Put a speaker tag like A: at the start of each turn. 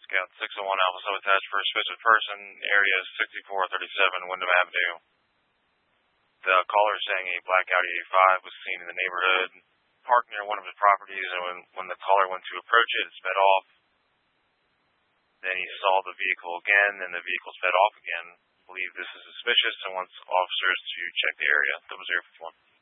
A: Scout 601 Alpha so attached for a suspicious person, area 6437 Wyndham Avenue. The caller is saying a black Audi A5 was seen in the neighborhood, parked near one of his properties, and when the caller went to approach it, it sped off. Then he saw the vehicle again, and the vehicle sped off again. I believe this is suspicious and wants officers to check the area. 0051.